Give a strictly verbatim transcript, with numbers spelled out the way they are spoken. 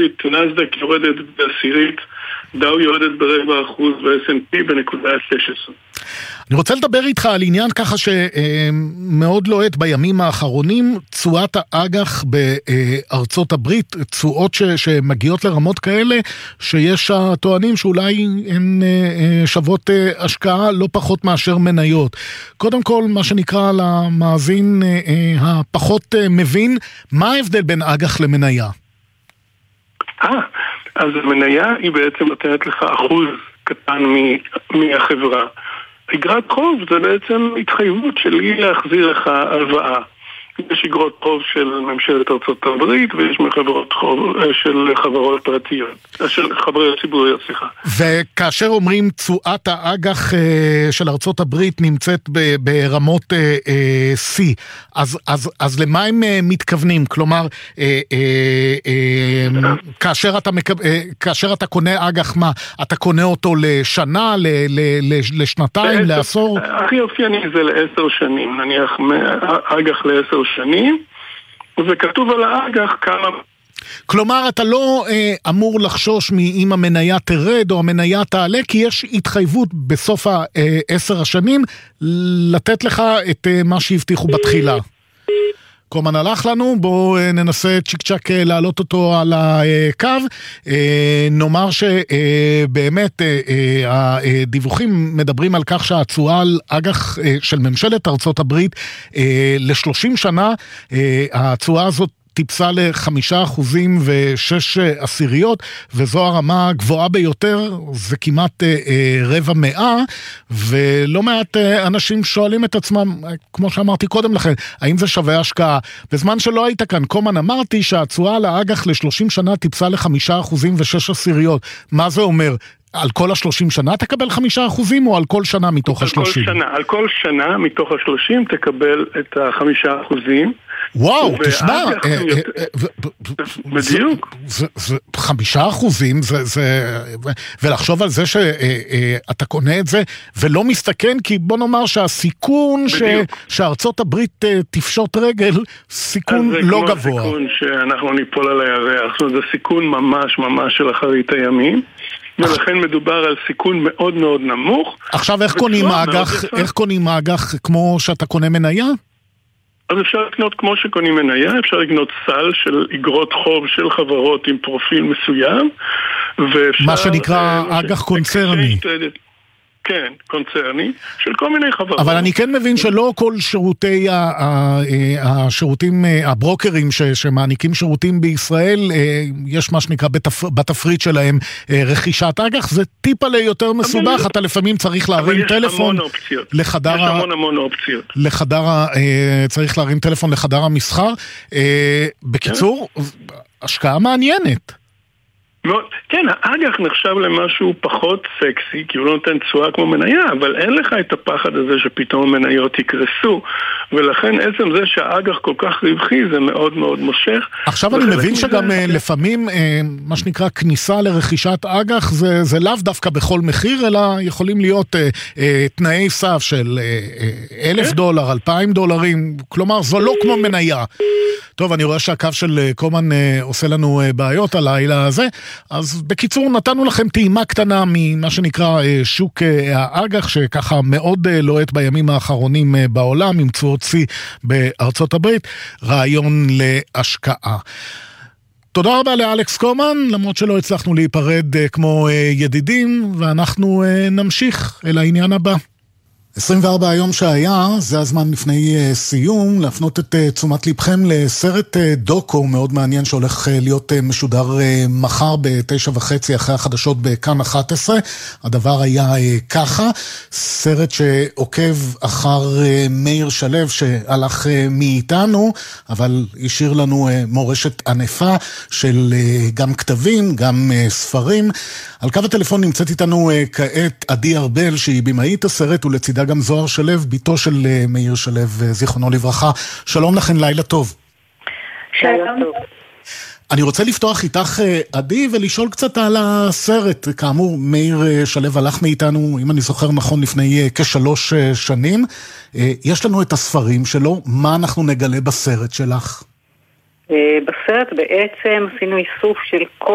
הברית, נסדק יורדת בעשירית, דאו יורדת ברבע אחוז ו-אס אנד פי בנקודה שש עשרה. אני רוצה לדבר איתך על עניין ככה שמאוד לוהט בימים האחרונים, תשואת האג"ח בארצות הברית, תשואות שמגיעות לרמות כאלה, שיש הטוענים שאולי הן שוות השקעה לא פחות מאשר מניות. קודם כל, מה שנקרא למאזין הפחות מבין, מה ההבדל בין אג"ח למניה? אה, אז המניה היא בעצם נותנת לך אחוז קטן מהחברה. אגרת חוב זה בעצם התחייבות שלי להחזיר לך הלוואה. יש אגרות חוב של ממשלת ארצות הברית ויש מחברות חוב של חברות פרטיות, של חברות ציבוריות, סליחה. וכאשר אומרים תשואת האג"ח של ארצות הברית נמצאת ברמות C, אז, אז, אז למה הם מתכוונים? כלומר, כאשר אתה, כאשר אתה קונה אג"ח, מה? אתה קונה אותו לשנה, לשנתיים, לעשור? הכי אופייני זה לעשר שנים, נניח אג"ח לעשר שנים, וכתוב על האג"ח כמה... כלומר, אתה לא אה, אמור לחשוש מאם המניה תרד או המניה תעלה, כי יש התחייבות בסוף העשר השנים לתת לך את אה, מה שהבטיחו בתחילה. קומן הלך לנו, בואו ננסה צ'יק צ'ק להעלות אותו על הקו. נאמר שבאמת הדיווחים מדברים על כך שהתשואה על אג"ח של ממשלת ארצות הברית ל-שלושים שנה, התשואה הזאת טיפסה לחמישה אחוזים ושש עשיריות, וזו הרמה הגבוהה ביותר, זה כמעט אה, אה, רבע מאה, ולא מעט אה, אנשים שואלים את עצמם, כמו שאמרתי קודם לכן, האם זה שווה השקעה? בזמן שלא היית כאן, קומן, אמרתי שהתשואה על האג"ח ל-שלושים שנה טיפסה לחמישה אחוזים ושש עשיריות. מה זה אומר? על כל השלושים שנה תקבל חמישה אחוזים, או על כל שנה מתוך השלושים? על כל שנה, על כל שנה מתוך השלושים תקבל את החמישה אחוזים. וואו, תשמע, בדיוק. חמישה אחוזים, ולחשוב על זה שאתה קונה את זה, ולא מסתכן, כי בוא נאמר שהסיכון שארצות הברית תפשוט רגל, סיכון לא גבוה. זה כמו סיכון שאנחנו ניפול על הירח, זאת אומרת, זה סיכון ממש ממש של אחרית הימים, ולכן מדובר על סיכון מאוד מאוד נמוך. עכשיו, איך קונים אג"ח, איך קונים אג"ח כמו שאתה קונה מניה? אז אפשר לקנות כמו שקונים מניה, אפשר לקנות סל של אגרות חוב של חברות עם פרופיל מסוים, ואפשר... מה שנקרא אג"ח קונצרני. כן, קונצרני, של כל מיני חברות. אבל אני כן מבין שלא כל שירותי השירותים, הברוקרים שמעניקים שירותים בישראל, יש מה שנקרא בתפריט שלהם רכישת אג"ח, זה טיפה ליותר מסובך, אתה לפעמים צריך להרים טלפון לחדר... יש המון המון אופציות. לחדר, צריך להרים טלפון לחדר המסחר. בקיצור, השקעה מעניינת. כן, האג"ח נחשב למשהו פחות סקסי, כי הוא לא נותן תשואה כמו מניה, אבל אין לך את הפחד הזה שפתאום מניות יקרסו, ולכן עצם זה שהאג"ח כל כך רווחי זה מאוד מאוד מושך. עכשיו אני מבין שגם לפעמים, מה שנקרא כניסה לרכישת אג"ח, זה, זה לאו דווקא בכל מחיר, אלא יכולים להיות תנאי סף של אלף דולר, אלפיים דולרים, כלומר זו לא כמו מניה. טוב, אני רואה שהקו של קומן עושה לנו בעיות הלילה הזה, אז בקיצור נתנו לכם טעימה קטנה ממה שנקרא שוק האג"ח, שככה מאוד לוהט בימים האחרונים בעולם, עם תשואות שיא בארצות הברית, רעיון להשקעה. תודה רבה לאלכס קומן, למרות שלא הצלחנו להיפרד כמו ידידים, ואנחנו נמשיך אל העניין הבא. עשרים וארבע היום שהיה, זה הזמן לפני uh, סיום, להפנות את uh, תשומת לבכם לסרט uh, דוקו מאוד מעניין שהולך uh, להיות uh, משודר uh, מחר בתשע וחצי אחרי החדשות בכאן אחת עשרה. הדבר היה uh, ככה, סרט שעוקב אחר uh, מאיר שלו שהלך uh, מאיתנו, אבל השאיר לנו uh, מורשת ענפה של uh, גם כתבים, גם uh, ספרים. על קו הטלפון נמצאת איתנו uh, כעת עדי ארבל שהיא במאית הסרט ולצידה גם זוהר שלו, ביתו של מאיר שלו, זיכרונו לברכה. שלום לכן, לילה טוב. שלום. אני רוצה לפתוח איתך עדי ולשאול קצת על הסרט. כאמור, מאיר שלו הלך מאיתנו, אם אני זוכר נכון, לפני כשלוש שנים. יש לנו את הספרים שלו, מה אנחנו נגלה בסרט שלך? בסרט בעצם עשינו איסוף של כל